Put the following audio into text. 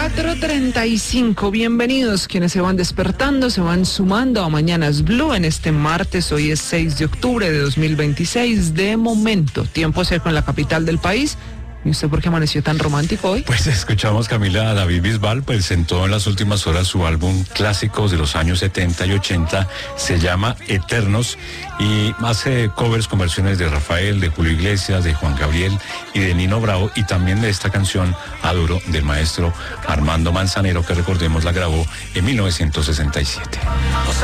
4:35, bienvenidos quienes se van despertando, se van sumando a Mañanas Blue en este martes. Hoy es 6 de octubre de 2026. De momento, tiempo seco en la capital del país. ¿Y usted por qué amaneció tan romántico hoy? Pues escuchamos, Camila, a David Bisbal presentó en las últimas horas su álbum Clásicos de los años 70 y 80, se llama Eternos, y hace covers con versiones de Rafael, de Julio Iglesias, de Juan Gabriel y de Nino Bravo, y también de esta canción Adoro del maestro Armando Manzanero, que recordemos la grabó en 1967.